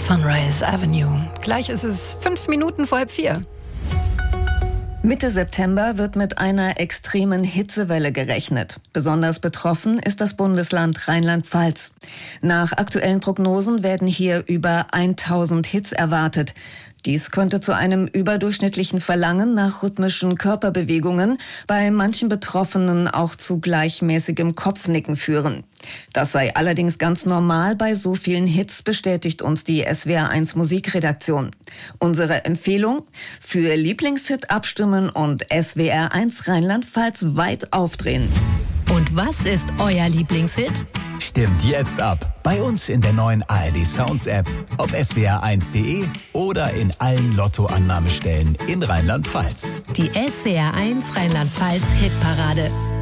Sunrise Avenue. Gleich ist es 5 Minuten vor 3:30. Mitte September wird mit einer extremen Hitzewelle gerechnet. Besonders betroffen ist das Bundesland Rheinland-Pfalz. Nach aktuellen Prognosen werden hier über 1000 Hits erwartet. Dies könnte zu einem überdurchschnittlichen Verlangen nach rhythmischen Körperbewegungen, bei manchen Betroffenen auch zu gleichmäßigem Kopfnicken führen. Das sei allerdings ganz normal bei so vielen Hits, bestätigt uns die SWR1 Musikredaktion. Unsere Empfehlung: für Lieblingshit abstimmen und SWR1 Rheinland-Pfalz weit aufdrehen. Und was ist euer Lieblingshit? Stimmt jetzt ab. Bei uns in der neuen ARD Sounds App, auf swr1.de oder in allen Lottoannahmestellen in Rheinland-Pfalz. Die SWR1 Rheinland-Pfalz Hitparade.